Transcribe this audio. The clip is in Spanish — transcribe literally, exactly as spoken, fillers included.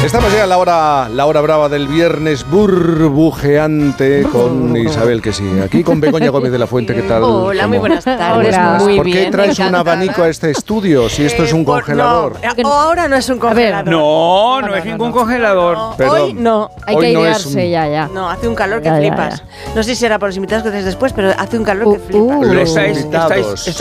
Estamos ya en la hora, la hora brava del viernes burbujeante con Isabel, que sí. Aquí con Begoña Gómez de la Fuente, ¿qué tal? Hola, muy buenas tardes. Hola. Muy ¿Por qué bien, traes un encantada. abanico a este estudio si esto es un Por- congelador? No, ahora no es un congelador. No, no, es ningún congelador. No, Perdón. hoy no. Hay Hoy que no es airearse un- ya, ya. No, hace un calor que Ya, ya, flipas. ya. No sé si será por los invitados que traes después, pero hace un calor Uh, que flipas. uh. Pero Los estáis, invitados. estáis, estáis